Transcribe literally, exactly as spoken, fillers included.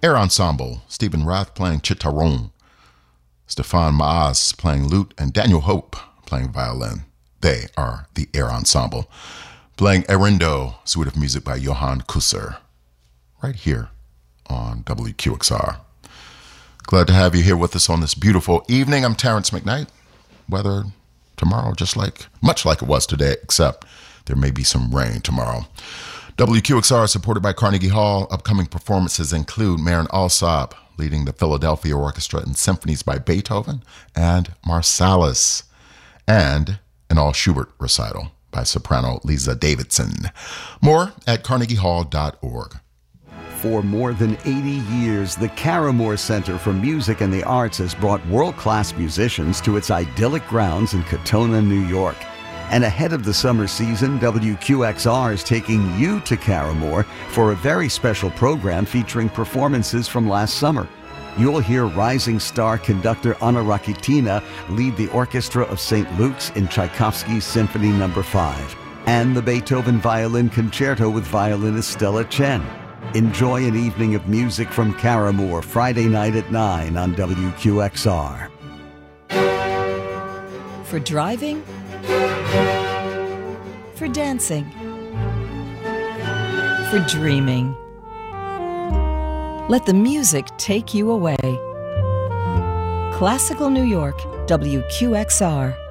Air Ensemble, Stephen Rath playing chitarrón, Stefan Maas playing lute, and Daniel Hope playing violin. They are the Air Ensemble, playing Erindo, suite of music by Johann Kusser, right here on W Q X R. Glad to have you here with us on this beautiful evening. I'm Terrence McKnight. Weather tomorrow, just like, much like it was today, except there may be some rain tomorrow. W Q X R is supported by Carnegie Hall. Upcoming performances include Marin Alsop leading the Philadelphia Orchestra in symphonies by Beethoven and Marsalis, and an all Schubert recital by soprano Lisa Davidson. More at carnegie hall dot org. For more than eighty years, the Caramore Center for Music and the Arts has brought world-class musicians to its idyllic grounds in Katona, New York. And ahead of the summer season, W Q X R is taking you to Caramore for a very special program featuring performances from last summer. You'll hear rising star conductor Anna Rakitina lead the orchestra of Saint Luke's in Tchaikovsky's Symphony Number five, and the Beethoven Violin Concerto with violinist Stella Chen. Enjoy an evening of music from Caramore Friday night at nine on W Q X R. For driving, for dancing, for dreaming. Let the music take you away. Classical New York, W Q X R.